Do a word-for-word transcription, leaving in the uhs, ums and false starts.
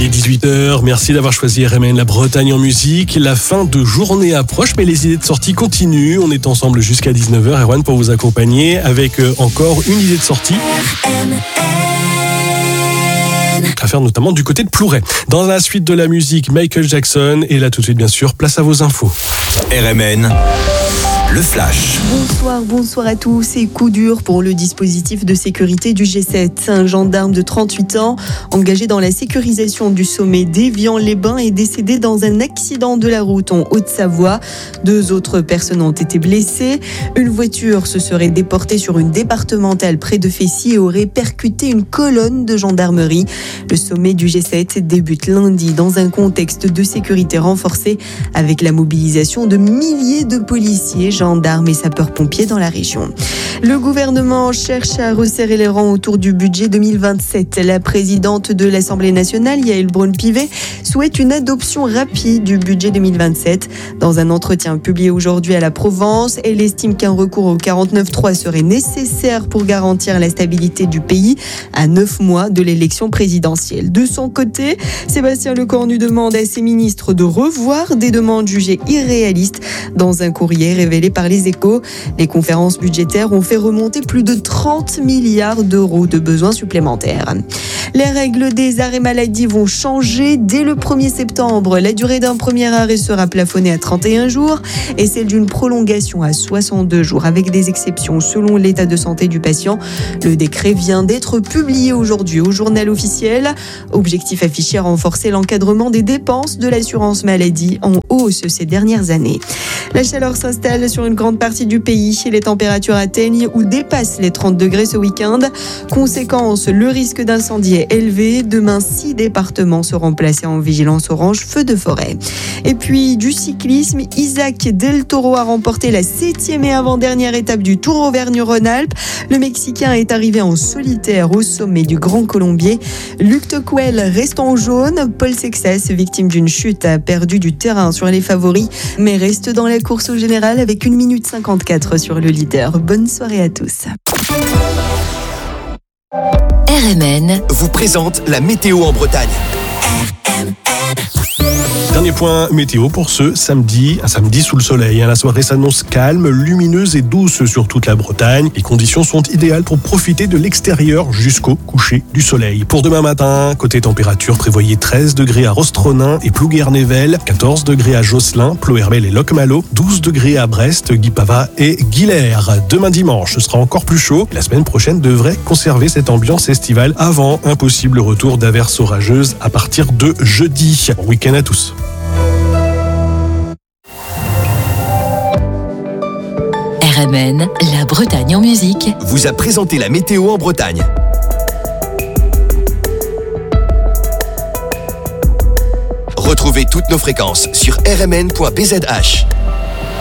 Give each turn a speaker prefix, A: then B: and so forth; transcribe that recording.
A: Il est dix-huit heures, merci d'avoir choisi R M N, la Bretagne en musique. La fin de journée approche, mais les idées de sortie continuent. On est ensemble jusqu'à dix-neuf heures, Erwan, pour vous accompagner avec encore une idée de sortie. À faire notamment du côté de Plouray. Dans la suite de la musique, Michael Jackson. Et là, tout de suite, bien sûr, place à vos infos.
B: R M N, le flash.
C: Bonsoir, bonsoir à tous. Et coup dur pour le dispositif de sécurité du G sept. Un gendarme de trente-huit ans, engagé dans la sécurisation du sommet d'Évian-les-Bains, est décédé dans un accident de la route en Haute-Savoie. Deux autres personnes ont été blessées. Une voiture se serait déportée sur une départementale près de Fessy et aurait percuté une colonne de gendarmerie. Le sommet du G sept débute lundi dans un contexte de sécurité renforcée avec la mobilisation de milliers de policiers, gendarmes et sapeurs-pompiers dans la région. Le gouvernement cherche à resserrer les rangs autour du budget deux mille vingt-sept. La présidente de l'Assemblée nationale, Yaël Braun-Pivet, souhaite une adoption rapide du budget deux mille vingt-sept. Dans un entretien publié aujourd'hui à la Provence, elle estime qu'un recours au quarante-neuf trois serait nécessaire pour garantir la stabilité du pays à neuf mois de l'élection présidentielle. De son côté, Sébastien Lecornu demande à ses ministres de revoir des demandes jugées irréalistes. Dans un courrier révélé par Les Échos, les conférences budgétaires ont fait remonter plus de trente milliards d'euros de besoins supplémentaires. Les règles des arrêts maladie vont changer dès le premier septembre. La durée d'un premier arrêt sera plafonnée à trente et un jours et celle d'une prolongation à soixante-deux jours, avec des exceptions selon l'état de santé du patient. Le décret vient d'être publié aujourd'hui au journal officiel. Objectif affiché, renforcer l'encadrement des dépenses de l'assurance maladie en hausse ces dernières années. La chaleur s'installe sur une grande partie du pays et les températures atteignent ou dépassent les trente degrés ce week-end. Conséquence, le risque d'incendie est élevé. Demain, six départements seront placés en vigilance orange feu de forêt. Et puis du cyclisme, Isaac Del Toro a remporté la septième et avant-dernière étape du Tour Auvergne-Rhône-Alpes. Le Mexicain est arrivé en solitaire au sommet du Grand Colombier. Luc Tocquel reste en jaune. Paul Sexas, victime d'une chute, a perdu du terrain sur les favoris, mais reste dans la course au général avec une minute cinquante-quatre sur le leader. Bonne soirée à tous.
B: R M N vous présente la météo en Bretagne.
A: Dernier point météo pour ce samedi, un samedi sous le soleil. La soirée s'annonce calme, lumineuse et douce sur toute la Bretagne. Les conditions sont idéales pour profiter de l'extérieur jusqu'au coucher du soleil. Pour demain matin, côté température, prévoyez treize degrés à Rostronin et Plouguer-Nével, quatorze degrés à Josselin, Plohermel et Locmalo, douze degrés à Brest, Guipava et Guilherme. Demain dimanche, ce sera encore plus chaud. La semaine prochaine devrait conserver cette ambiance estivale avant un possible retour d'averses orageuses à partir de jeudi. Bon week-end à tous.
B: R M N, la Bretagne en musique, vous a présenté la météo en Bretagne. Retrouvez toutes nos fréquences sur r m n point b z h.